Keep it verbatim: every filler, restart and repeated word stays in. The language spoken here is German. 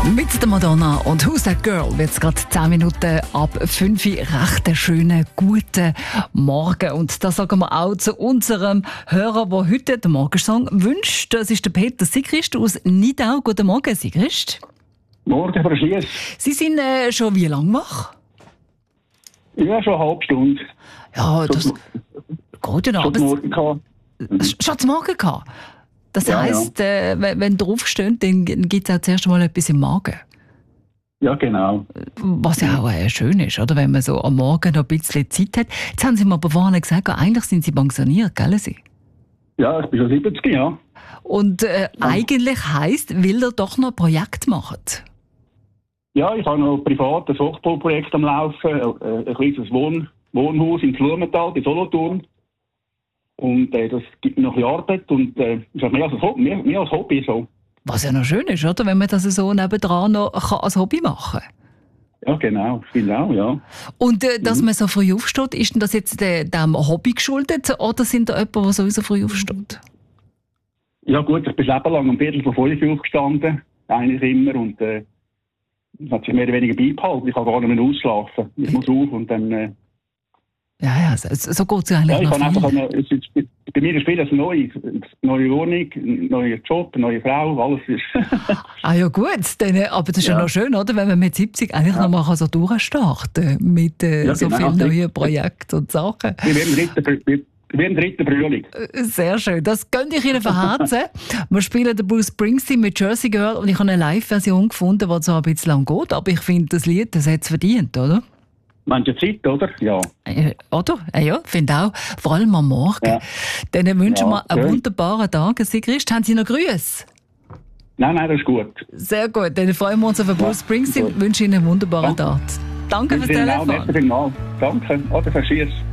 Mit der Madonna und Who's That Girl wird es gerade zehn Minuten ab fünf Uhr. Recht einen schönen, guten Morgen. Und das sagen wir auch zu unserem Hörer, der heute den Morgensong wünscht. Das ist der Peter Sigrist aus Nidau. Guten Morgen, Sigrist. Morgen, Frau Schiess. Sie sind äh, schon wie lange wach? Ja, schon eine halbe Stunde. Ja, das geht ja noch. Schon morgen gehabt. Schon zum Morgen gehabt? Das Ja, heisst, ja. Äh, wenn, wenn ihr aufsteht, dann gibt es auch zuerst mal etwas im Magen. Ja, genau. Was ja auch äh, schön ist, oder? Wenn man so am Morgen noch ein bisschen Zeit hat. Jetzt haben Sie mir aber vorhin gesagt, eigentlich sind Sie pensioniert, gell? Sie? Ja, ich bin schon siebzig, ja. Und äh, eigentlich heisst, will er doch noch ein Projekt machen? Ja, ich habe noch privat ein Hochbauprojekt am Laufen, äh, ein kleines Wohn Wohnhaus in Blumenthal, bei Solothurn. Und äh, das gibt mir noch ein bisschen Arbeit und äh, ist mehr als, Hobby, mehr, mehr als Hobby so. Was ja noch schön ist, oder? Wenn man das so nebendran noch kann als Hobby machen kann. Ja, genau. Ich finde auch, ja. Und äh, dass mhm. man so früh aufsteht, ist denn das jetzt äh, dem Hobby geschuldet oder sind da jemand, der sowieso früh aufsteht? Ja gut, ich bin Leben lang um Viertel vor fünf aufgestanden, eigentlich immer. Und äh, das hat sich mehr oder weniger beibehalten. Ich kann gar nicht mehr ausschlafen. Ich muss auf und dann... Äh, Ja, ja, so, so geht es ja eigentlich ja, ich noch kann viel. einfach eine, es ist, bei mir ist vieles neu. Neue Wohnung, neuer Job, neue Frau, alles ist... Ah ja gut, dann, aber das ist ja. ja noch schön, oder? Wenn man mit siebzig eigentlich ja. noch mal so durchstarten kann mit äh, ja, so genau. vielen neuen Projekten und Sachen. Wir werden im dritten Frühling. Sehr schön, das gönne ich Ihnen von Herzen. Wir spielen den Bruce Springsteen mit Jersey Girl und ich habe eine Live-Version gefunden, die so ein bisschen lang geht, aber ich finde, das Lied, das hat es verdient, oder? Meinst du Zeit, oder? Ja. Äh, oder? Äh, ja, finde auch. Vor allem am Morgen. Ja. Dann wünschen wir ja, einen wunderbaren Tag. Sigrist, haben Sie noch Grüße? Nein, nein, das ist gut. Sehr gut. Dann freuen wir uns auf den Bruce Springsteen und wünschen Ihnen einen wunderbaren Tag. Danke fürs Telefon. Danke vielmals. Danke. Oder verschießt.